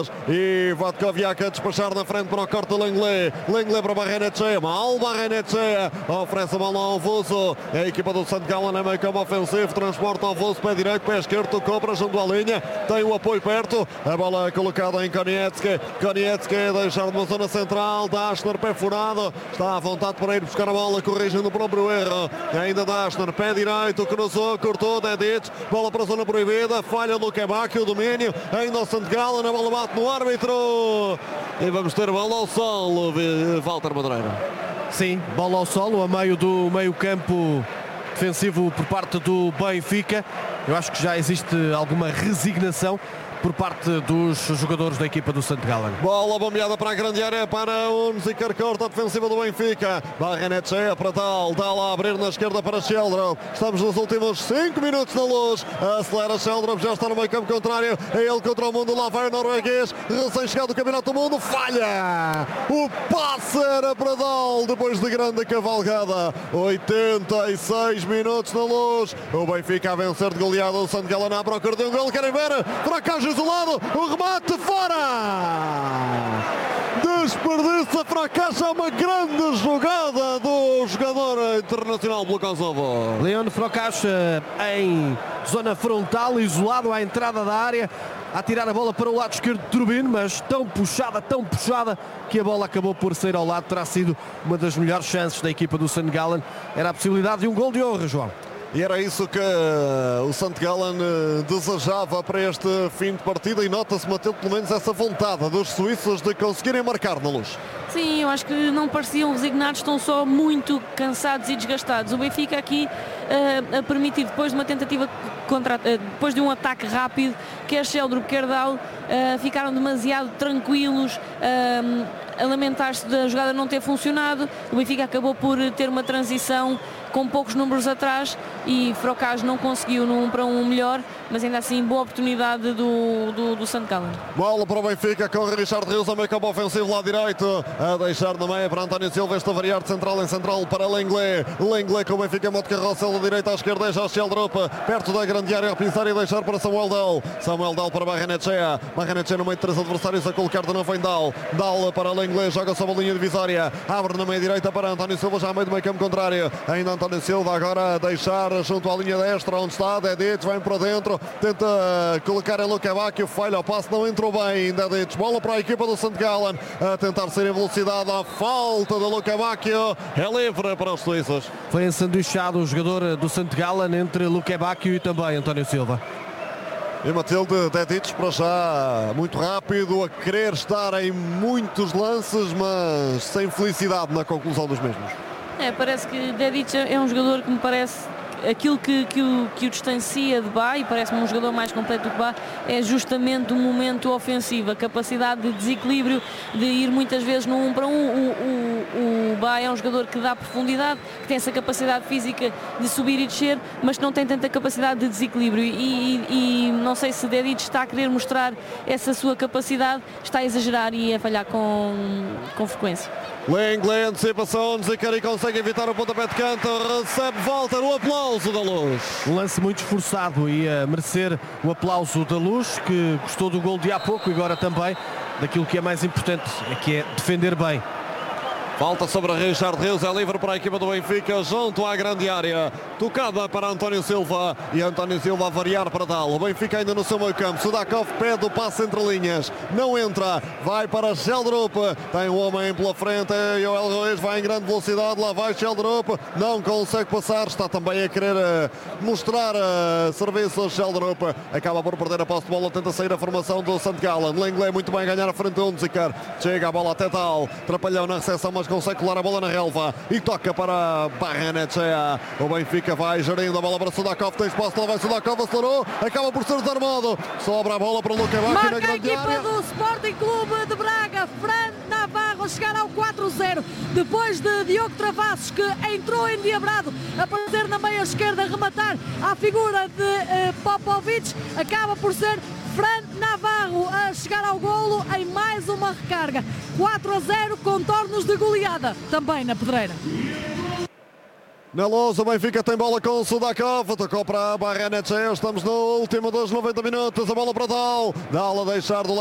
costas e Vatkoviak a despachar na frente para o corte do Lenglet. Lenglet para Barrenetxea, mal Barrenetxea, oferece a bola ao Avuso. A equipa do St. Gallen é meio campo ofensivo, transporta ao Avuso, pé direito, pé esquerdo, tocou para junto à linha, tem o apoio perto, a bola é colocada em Konietzki. Konietzki deixar de uma zona central, Dashner, pé furado, está à vontade para ir buscar a bola, corrigindo o próprio erro. Ainda Dashner, pé direito, cruzou, cortou, Dedic, bola para a zona proibida, falha do Quebec, o domínio, ainda o St. Gallen, a bola bate no árbitro e vamos ter bola ao solo, Walter Madureira. Sim, bola ao solo, a meio do meio campo defensivo por parte do Benfica. Eu acho que já existe alguma resignação por parte dos jogadores da equipa do St. Gallen. Bola bombeada para a grande área para Unziker, corta a defensiva do Benfica. Barrenetxea para Dal a abrir na esquerda para Sheldrop. Estamos nos últimos 5 minutos na Luz. Acelera Sheldrop, já está no meio campo contrário. É ele contra o mundo, lá vai o norueguês. Recém-chegado do Campeonato do Mundo, falha! O passe era para Dal depois de grande cavalgada. 86 minutos na Luz. O Benfica a vencer de goleada. O St. Gallen à procura de um gol. Querem ver? Fracassos isolado, o remate fora! Desperdiça, fracassa, uma grande jogada do jogador internacional pelo Kosovo. Leon Frocas em zona frontal, isolado à entrada da área, a tirar a bola para o lado esquerdo de Turbine, mas tão puxada que a bola acabou por sair ao lado. Terá sido uma das melhores chances da equipa do St. Gallen. Era a possibilidade de um gol de honra, João. E era isso que o St. Gallen desejava para este fim de partida, e nota-se, Matilde, pelo menos essa vontade dos suíços de conseguirem marcar na Luz. Sim, eu acho que não pareciam resignados, estão só muito cansados e desgastados. O Benfica aqui a permitir, depois de uma tentativa depois de um ataque rápido, quer Sheldrop, quer Dal, ficaram demasiado tranquilos, a lamentar-se da jogada não ter funcionado. O Benfica acabou por ter uma transição com poucos números atrás e Frocas não conseguiu num para um melhor, mas ainda assim boa oportunidade do St. Gallen. Bola para o Benfica, corre Richard Rios ao meio campo ofensivo, lado direito, a deixar na meia para António Silva, está a variar de central em central para Lenglet. Lenglet com o Benfica, moto carroça da direita à esquerda, já Sheldrop, perto da grande área a pisar e deixar para Samuel Dal. Samuel Dal para Barrenetxea, Barrenetxea no meio de 3 adversários a colocar de novo em Dal. Dal para Lenglet, joga sobre a linha divisória, abre na meia direita para António Silva, já a meio do meio campo contrário, ainda António Silva agora a deixar junto à linha destra, onde está Dedic, vem para dentro, tenta colocar em Lukebakio, falha o passe, não entrou bem Dedic. Bola para a equipa do St. Gallen a tentar sair em velocidade, a falta de Lukebakio, é livre para os suíços. Foi ensanduichado o jogador do St. Gallen entre Lukebakio e também António Silva. E Matilde, Dedic para já muito rápido, a querer estar em muitos lances, mas sem felicidade na conclusão dos mesmos. Parece que Dedic é um jogador que me parece aquilo que o distancia de Bá, e parece-me um jogador mais completo do que Bá, é justamente o momento ofensivo, a capacidade de desequilíbrio, de ir muitas vezes no 1 para 1. O Bá é um jogador que dá profundidade, que tem essa capacidade física de subir e descer, mas que não tem tanta capacidade de desequilíbrio, e não sei se Dedic está a querer mostrar essa sua capacidade, está a exagerar e a falhar com frequência. Lenglet, antecipação, Zicari consegue evitar o pontapé de canto, recebe Walter o aplauso da Luz. Um lance muito esforçado e a merecer o aplauso da Luz, que gostou do gol de há pouco e agora também daquilo que é mais importante, que é defender bem. Falta sobre Richard Rios, é livre para a equipa do Benfica, junto à grande área, tocada para António Silva, e António Silva a variar para Dal. O Benfica ainda no seu meio campo, Sudakov pede o passe entre linhas, não entra, vai para Sheldrop, tem um homem pela frente, Joel Ruiz vai em grande velocidade, lá vai Sheldrop, não consegue passar, está também a querer mostrar serviço ao Sheldrop, acaba por perder a posse de bola, tenta sair a formação do St. Gallen. Lenglet muito bem a ganhar a frente do Unziker, chega a bola até Dal, trapalhão na recepção, mas consegue colar a bola na relva e toca para Barrenetxea. O Benfica vai gerindo a bola para Sudakov, tem espaço, lá vai Sudakov, acelerou, acaba por ser desarmado, sobra a bola para o Lukebakio na grande área. Marca a equipa do Sporting Clube de Braga, Fran Navarro, chegar ao 4-0, depois de Diogo Travassos, que entrou endiabrado, a aparecer na meia esquerda, rematar à figura de Popovic, acaba por ser Fran Navarro a chegar ao golo em mais uma recarga. 4-0, contornos de goleada também na Pedreira. Na Luz, o Benfica tem bola com o Sudakov, tocou para a Barrenetxea, estamos no último dos 90 minutos, a bola para Dal, Dal a deixar do lado